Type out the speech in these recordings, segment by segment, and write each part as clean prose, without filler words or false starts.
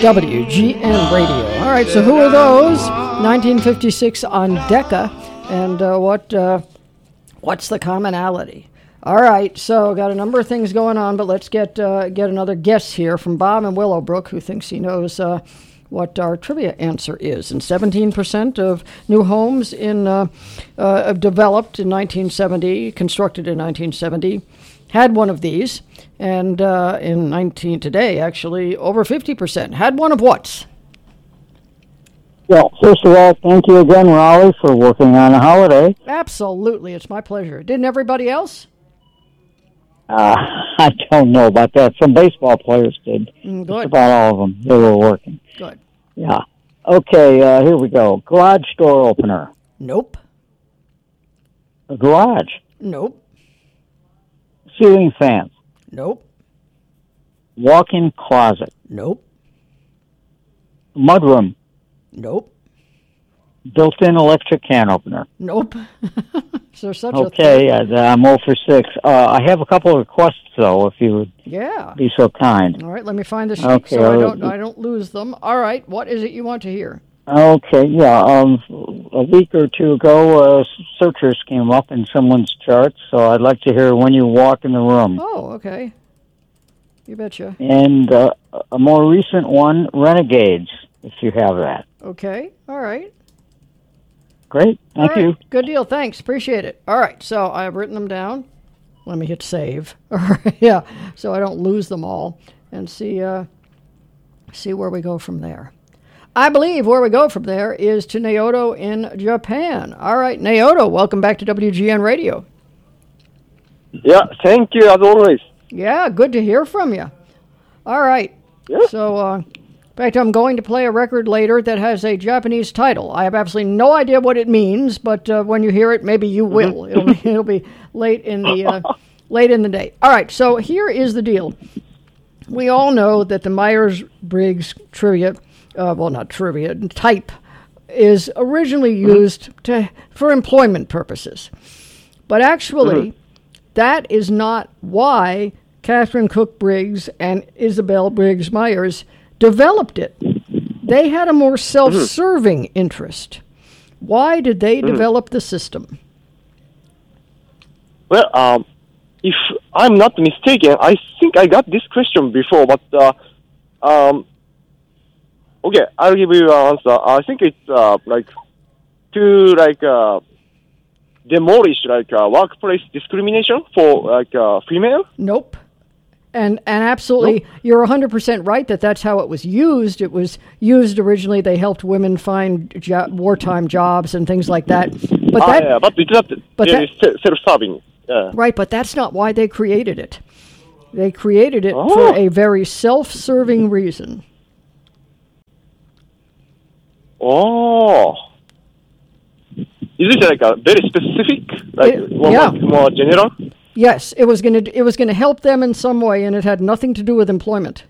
WGN Radio. All right, so who are those? 1956 on Decca, and what's the commonality? All right, so got a number of things going on, but let's get another guess here from Bob in Willowbrook, who thinks he knows what our trivia answer is. And 17% of new homes developed in 1970, constructed in 1970, had one of these. And today, actually, over 50% had one of what? Well, first of all, thank you again, Raleigh, for working on a holiday. Absolutely, it's my pleasure. Didn't everybody else? I don't know about that. Some baseball players did. Good. Just about all of them. They were working. Good. Yeah. Okay, here we go. Garage door opener. Nope. A garage. Nope. Ceiling fans. Nope. Walk-in closet. Nope. Mudroom. Nope. Built-in electric can opener. Nope. Is there such okay, I'm 0 for 6. I have a couple of requests, though, if you would be so kind. All right, let me find the sheet so I don't lose them. All right, what is it you want to hear? Okay, yeah. A week or two ago, searchers came up in someone's charts, so I'd like to hear when you walk in the room. Oh, okay. You betcha. And a more recent one, Renegades, if you have that. Okay, all right. Great, thank you. Good deal, thanks, appreciate it. All right, so I've written them down. Let me hit save. Yeah, so I don't lose them all, and see where we go from there. I believe where we go from there is to Naoto in Japan. All right, Naoto, welcome back to WGN Radio. Yeah, thank you as always. Yeah, good to hear from you. All right. Yeah. So, in fact, I'm going to play a record later that has a Japanese title. I have absolutely no idea what it means, but when you hear it, maybe you will. It'll be late in the day. All right. So here is the deal. We all know that the Myers-Briggs type is originally used for employment purposes, but actually. That is not why Catherine Cook Briggs and Isabel Briggs Myers developed it. They had a more self-serving interest. Why did they develop the system? Well, if I'm not mistaken, I think I got this question before, but okay, I'll give you an answer. I think it's demolish workplace discrimination for female? Nope. And absolutely, nope. You're 100% right that that's how it was used. It was used originally. They helped women find wartime jobs and things like that. But it's not self-serving. Yeah. Right, but that's not why they created it. They created it for a very self-serving reason. Oh. Is it like a very specific, more general? Yes, it was going to help them in some way, and it had nothing to do with employment.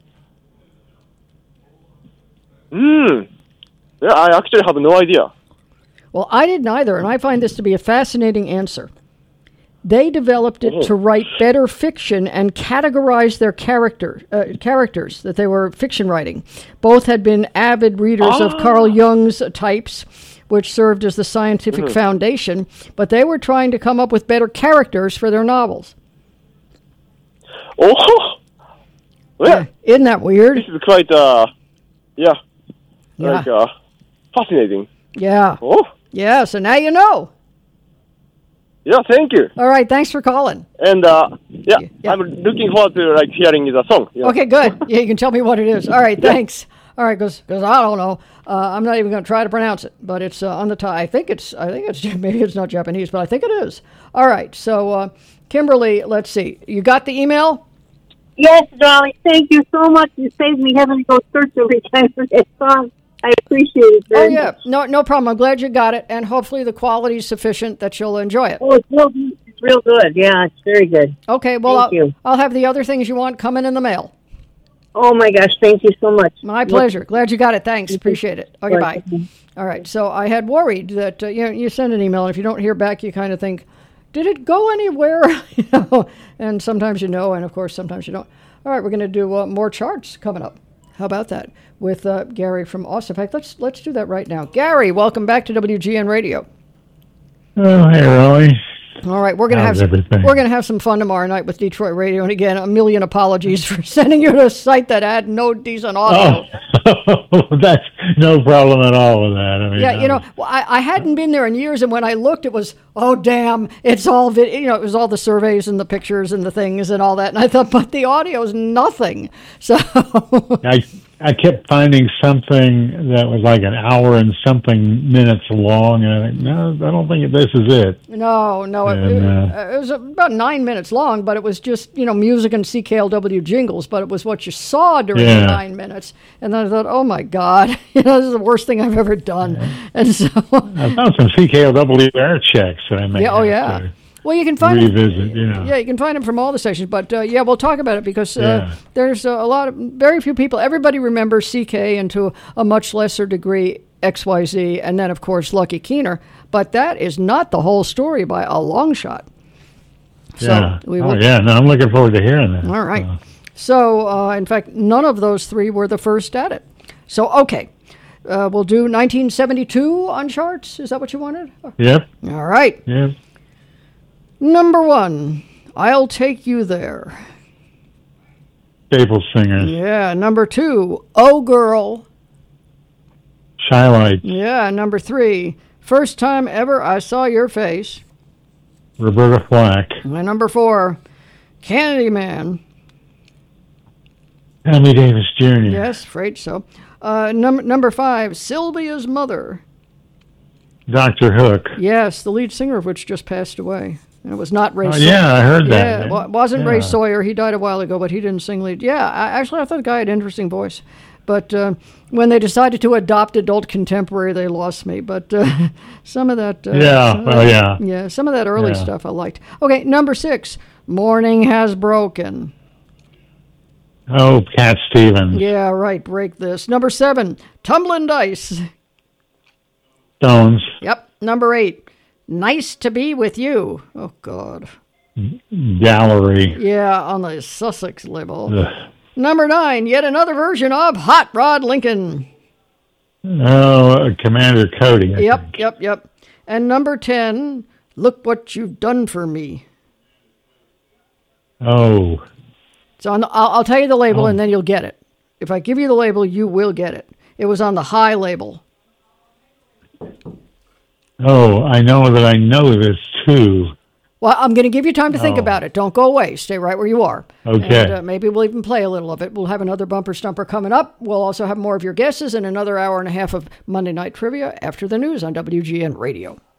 Yeah, I actually have no idea. Well, I didn't either, and I find this to be a fascinating answer. They developed it to write better fiction and categorize their characters that they were fiction writing. Both had been avid readers of Carl Jung's types, which served as the scientific foundation, but they were trying to come up with better characters for their novels. Oh! Well, isn't that weird? This is quite, fascinating. Yeah. Oh? Yeah, so now you know. Yeah, thank you. All right, thanks for calling. And, I'm looking forward to, hearing the song. Yeah. Okay, good. Yeah, you can tell me what it is. All right, thanks. All right, because I don't know. I'm not even going to try to pronounce it, but it's on the top. I think it's maybe it's not Japanese, but I think it is. All right, so Kimberly, let's see. You got the email? Yes, Dolly. Thank you so much. You saved me having to go search every time for that song. I appreciate it very much. No problem. I'm glad you got it, and hopefully the quality is sufficient that you'll enjoy it. Oh, it's real good. Yeah, it's very good. Okay, well, I'll have the other things you want coming in the mail. Oh, my gosh. Thank you so much. My pleasure. Glad you got it. Thanks. Appreciate it. Okay, bye. All right. So I had worried that, you send an email, and if you don't hear back, you kind of think, did it go anywhere? And sometimes you know, and, of course, sometimes you don't. All right. We're going to do more charts coming up. How about that? With Gary from Austin. In fact, let's do that right now. Gary, welcome back to WGN Radio. Oh, hey, Rolly. All right, we're gonna have some fun tomorrow night with Detroit Radio. And again, a million apologies for sending you to a site that had no decent audio. Oh, that's no problem at all with that. I mean, yeah, I hadn't been there in years, and when I looked, it was damn, it's all it was all the surveys and the pictures and the things and all that, and I thought, but the audio is nothing. So I kept finding something that was like an hour and something minutes long, and I think, no, I don't think this is it. No, it was about 9 minutes long, but it was just, music and CKLW jingles, but it was what you saw during the 9 minutes. And then I thought, oh my God, this is the worst thing I've ever done. And so I found some CKLW air checks that I made. Yeah. Well, you can find revisit, Yeah, you can find them from all the stations. But we'll talk about it because there's very few people. Everybody remembers CK and to a much lesser degree XYZ, and then of course Lucky Keener. But that is not the whole story by a long shot. So I'm looking forward to hearing that. All right. So in fact, none of those three were the first at it. So okay. We'll do 1972 on charts. Is that what you wanted? Yep. All right. Yep. Number 1, I'll Take You There. Staple Singers. Yeah. Number 2, Oh Girl. Shy-Lights. Yeah. Number 3, First Time Ever I Saw Your Face. Roberta Flack. And number 4, Candyman. Sammy Davis Jr. Yes, afraid so. Number 5, Sylvia's Mother. Dr. Hook. Yes, the lead singer of which just passed away. And it was not Ray Sawyer. Yeah, I heard that. Yeah, it wasn't Ray Sawyer. He died a while ago, but he didn't sing lead. Yeah, I thought the guy had an interesting voice. But when they decided to adopt adult contemporary, they lost me. But some of that... Yeah, some of that early stuff I liked. Okay, number 6, Morning Has Broken. Oh, Cat Stevens. Yeah, right, Break This. Number 7, Tumbling Dice. Stones. Yep. Number 8, Nice to Be With You. Oh, God. Gallery. Yeah, on the Sussex label. Ugh. Number 9, yet another version of Hot Rod Lincoln. Oh, Commander Cody. Yep. And number 10, Look What You've Done For Me. Oh. So I'll tell you the label and then you'll get it. If I give you the label, you will get it. It was on the High label. Oh, I know that I know this too. Well, I'm going to give you time to think about it. Don't go away. Stay right where you are. Okay. And maybe we'll even play a little of it. We'll have another bumper stumper coming up. We'll also have more of your guesses and another hour and a half of Monday Night Trivia after the news on WGN Radio.